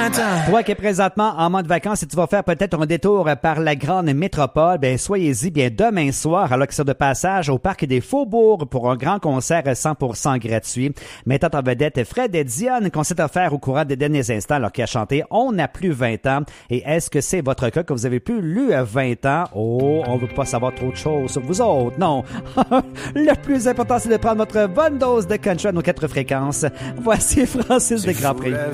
Toi qui es présentement en mode vacances et tu vas faire peut-être un détour par la grande métropole, bien soyez-y bien demain soir à l'occasion de passage au Parc des Faubourgs pour un grand concert 100% gratuit. Mettant en vedette Fred et Dionne qu'on s'est offert au courant des derniers instants alors qu'il a chanté On n'a plus 20 ans. Et est-ce que c'est votre cas que vous avez plus lu à 20 ans? Oh, on veut pas savoir trop de choses sur vous autres, non. Le plus important, c'est de prendre votre bonne dose de country à nos 4 fréquences. Voici Francis de Grand Prix.